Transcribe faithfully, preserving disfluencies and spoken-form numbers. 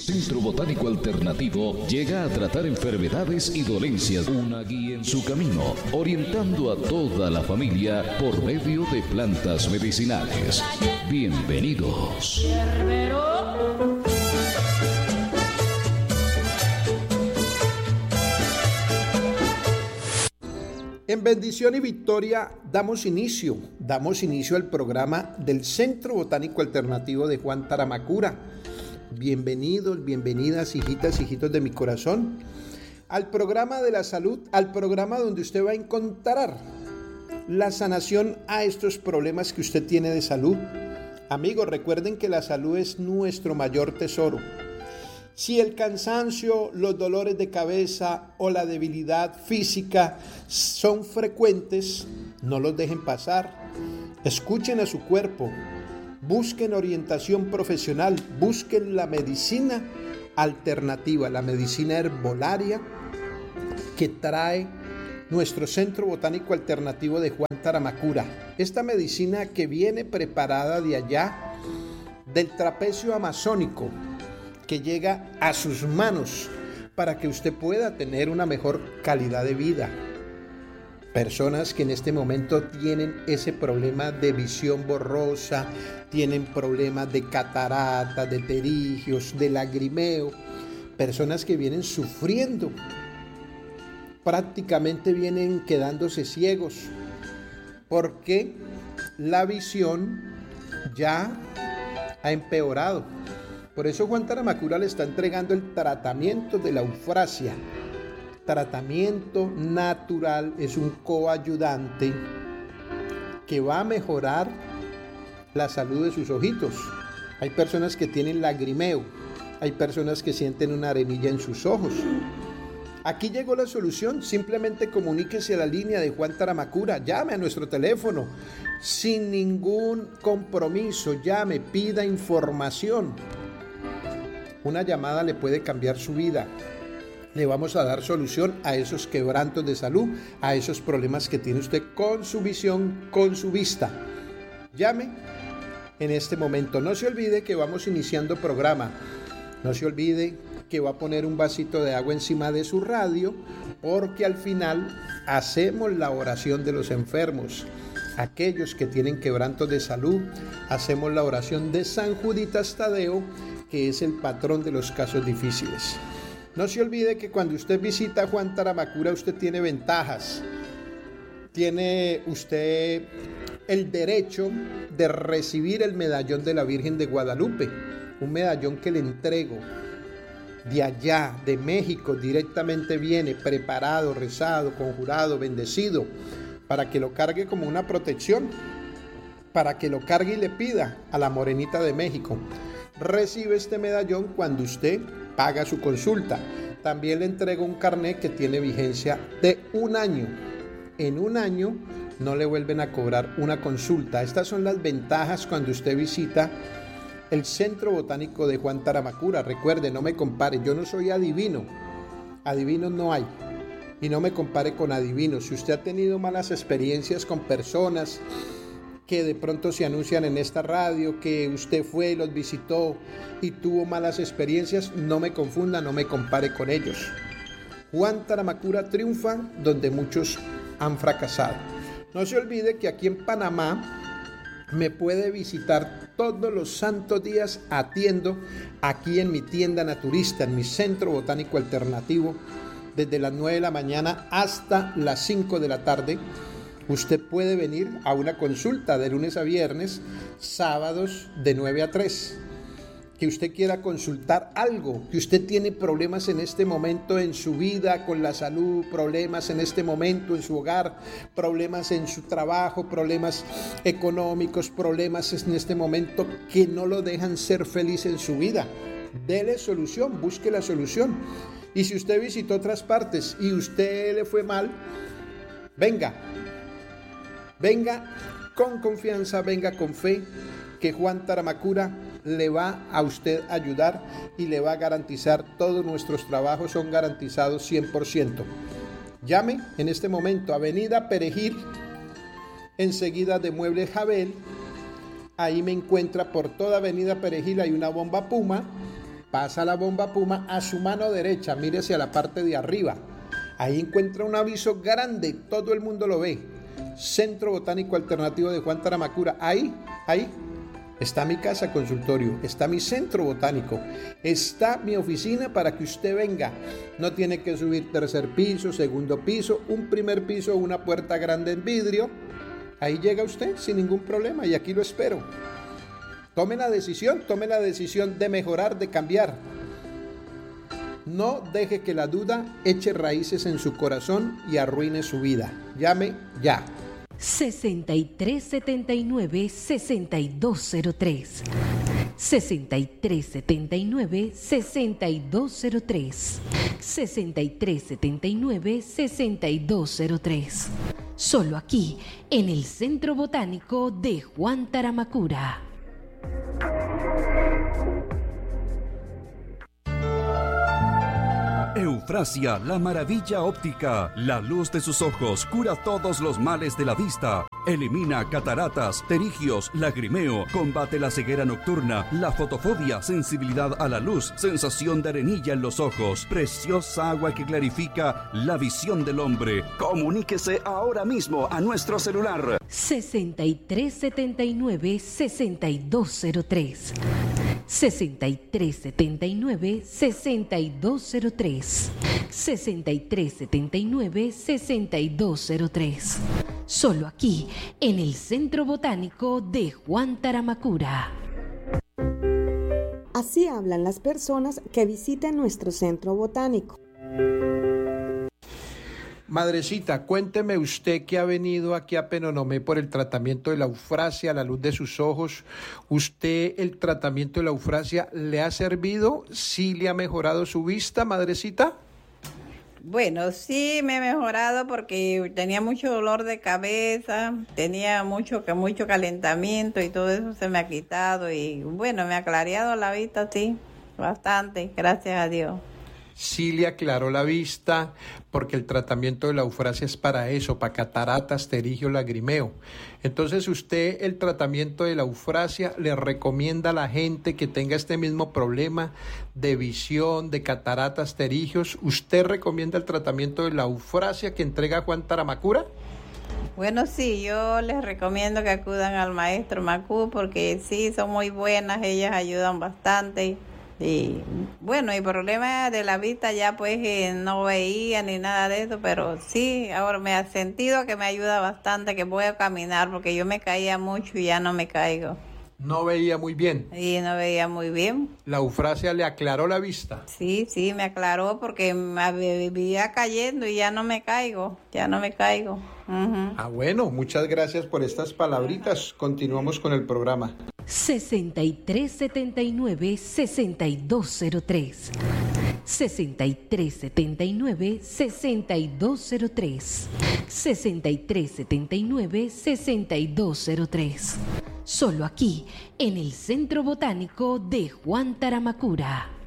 Centro Botánico Alternativo llega a tratar enfermedades y dolencias, una guía en su camino, orientando a toda la familia por medio de plantas medicinales. Bienvenidos. En bendición y victoria damos inicio, damos inicio al programa del Centro Botánico Alternativo de Juan Taramacura. Bienvenidos, bienvenidas, hijitas, hijitos de mi corazón, al programa de la salud, al programa donde usted va a encontrar la sanación a estos problemas que usted tiene de salud. Amigos, recuerden que la salud es nuestro mayor tesoro. Si el cansancio, los dolores de cabeza o la debilidad física son frecuentes, no los dejen pasar. Escuchen a su cuerpo, busquen orientación profesional, busquen la medicina alternativa, la medicina herbolaria que trae nuestro Centro Botánico Alternativo de Juan Taramacura. Esta medicina que viene preparada de allá, del trapecio amazónico, que llega a sus manos para que usted pueda tener una mejor calidad de vida. Personas que en este momento tienen ese problema de visión borrosa, tienen problemas de catarata, de pterigios, de lagrimeo, personas que vienen sufriendo, prácticamente vienen quedándose ciegos, porque la visión ya ha empeorado. Por eso Juan Taramacura le está entregando el tratamiento de la eufrasia. Tratamiento natural, es un coayudante que va a mejorar la salud de sus ojitos. Hay personas que tienen lagrimeo, hay personas que sienten una arenilla en sus ojos. Aquí llegó la solución, simplemente comuníquese a la línea de Juan Taramacura, llame a nuestro teléfono, sin ningún compromiso, llame, pida información. Una llamada le puede cambiar su vida. Le vamos a dar solución a esos quebrantos de salud, a esos problemas que tiene usted con su visión, con su vista. Llame en este momento. No se olvide que vamos iniciando programa. No se olvide que va a poner un vasito de agua encima de su radio, porque al final hacemos la oración de los enfermos. Aquellos que tienen quebrantos de salud, hacemos la oración de San Juditas Tadeo, que es el patrón de los casos difíciles. No se olvide que cuando usted visita Juan Taramacura, usted tiene ventajas. Tiene usted el derecho de recibir el medallón de la Virgen de Guadalupe, un medallón que le entrego de allá, de México, directamente viene preparado, rezado, conjurado, bendecido, para que lo cargue como una protección, para que lo cargue y le pida a la Morenita de México. Recibe este medallón cuando usted paga su consulta. También le entrego un carnet que tiene vigencia de un año. En un año no le vuelven a cobrar una consulta. Estas son las ventajas cuando usted visita el Centro Botánico de Juan Taramacura. Recuerde, no me compare, yo no soy adivino. Adivinos no hay. Y no me compare con adivinos. Si usted ha tenido malas experiencias con personas que de pronto se anuncian en esta radio, que usted fue, los visitó y tuvo malas experiencias, no me confunda, no me compare con ellos. Juan Taramacura triunfa donde muchos han fracasado. No se olvide que aquí en Panamá me puede visitar todos los santos días, atiendo aquí en mi tienda naturista, en mi Centro Botánico Alternativo, desde las nueve de la mañana hasta las cinco de la tarde. Usted puede venir a una consulta de lunes a viernes, sábados de nueve a tres. Que usted quiera consultar algo, que usted tiene problemas en este momento en su vida, con la salud, problemas en este momento en su hogar, problemas en su trabajo, problemas económicos, problemas en este momento que no lo dejan ser feliz en su vida. Dele solución, busque la solución. Y si usted visitó otras partes y usted le fue mal, venga. Venga con confianza, venga con fe, que Juan Taramacura le va a usted ayudar y le va a garantizar, todos nuestros trabajos son garantizados cien por ciento. Llame en este momento, Avenida Perejil, enseguida de Muebles Jabel. Ahí me encuentra por toda Avenida Perejil, hay una bomba Puma. pasa la bomba Puma a su mano derecha, mire hacia la parte de arriba. Ahí encuentra un aviso grande, todo el mundo lo ve. Centro Botánico Alternativo de Juan Taramacura. Ahí, ahí está mi casa consultorio, está mi centro botánico, está mi oficina para que usted venga. No tiene que subir tercer piso, segundo piso, un primer piso, una puerta grande en vidrio. Ahí llega usted sin ningún problema y aquí lo espero. Tome la decisión, tome la decisión de mejorar, de cambiar. No deje que la duda eche raíces en su corazón y arruine su vida. Llame ya. sesenta y tres setenta y nueve, sesenta y dos cero tres. sesenta y tres setenta y nueve, sesenta y dos cero tres. sesenta y tres setenta y nueve, sesenta y dos cero tres. Solo aquí, en el Centro Botánico de Juan Taramacura. Eufrasia, la maravilla óptica. La luz de sus ojos cura todos los males de la vista. Elimina cataratas, pterigios, lagrimeo, combate la ceguera nocturna, la fotofobia, sensibilidad a la luz, sensación de arenilla en los ojos, preciosa agua que clarifica la visión del hombre. Comuníquese ahora mismo a nuestro celular. sesenta y tres setenta y nueve, sesenta y dos cero tres. sesenta y tres setenta y nueve, sesenta y dos cero tres. sesenta y tres setenta y nueve, sesenta y dos cero tres. Solo aquí, en el Centro Botánico de Juan Taramacura. Así hablan las personas que visitan nuestro centro botánico. Madrecita, cuénteme usted que ha venido aquí a Penonomé por el tratamiento de la eufrasia a la luz de sus ojos. ¿Usted el tratamiento de la eufrasia le ha servido? ¿Sí le ha mejorado su vista, madrecita? Bueno, sí me he mejorado porque tenía mucho dolor de cabeza, tenía mucho, mucho calentamiento y todo eso se me ha quitado y bueno, me ha clareado la vista, sí, bastante, gracias a Dios. Sí le aclaró la vista, porque el tratamiento de la eufrasia es para eso, para cataratas, pterigio, lagrimeo. Entonces usted el tratamiento de la eufrasia le recomienda a la gente que tenga este mismo problema de visión, de cataratas, pterigios. ¿Usted recomienda el tratamiento de la eufrasia que entrega Juan Taramacura? Bueno, sí, yo les recomiendo que acudan al maestro Macú porque sí, son muy buenas, ellas ayudan bastante. Y bueno, el problema de la vista ya pues eh, no veía ni nada de eso, pero sí, ahora me ha sentido que me ayuda bastante, que voy a caminar porque yo me caía mucho y ya no me caigo. No veía muy bien. Sí, no veía muy bien. ¿La eufrasia le aclaró la vista? Sí, sí, me aclaró porque me vivía cayendo y ya no me caigo, ya no me caigo. Uh-huh. Ah, bueno, muchas gracias por estas palabritas. Continuamos con el programa. sesenta y tres setenta y nueve, sesenta y dos cero tres. sesenta y tres setenta y nueve, sesenta y dos cero tres. sesenta y tres setenta y nueve, sesenta y dos cero tres. Solo aquí, en el Centro Botánico de Juan Taramacura.